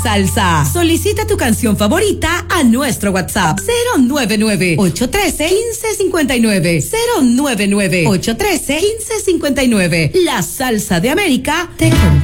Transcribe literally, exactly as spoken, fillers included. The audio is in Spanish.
Salsa. Solicita tu canción favorita a nuestro WhatsApp cero nueve nueve, ocho uno tres, uno cinco cinco nueve cero nueve nueve, ocho uno tres, uno cinco cinco nueve. La Salsa de América te